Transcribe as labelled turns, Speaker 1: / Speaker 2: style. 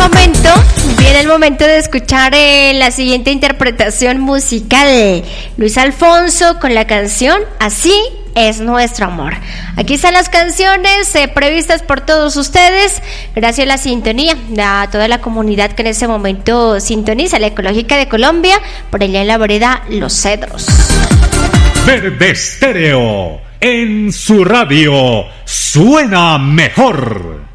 Speaker 1: viene el momento de escuchar la siguiente interpretación musical. Luis Alfonso con la canción Así es nuestro amor. Aquí están las canciones previstas por todos ustedes. Gracias a la sintonía, a toda la comunidad que en ese momento sintoniza la Ecológica de Colombia, por allá en la vereda Los Cedros.
Speaker 2: Verde Estéreo, en su radio suena mejor.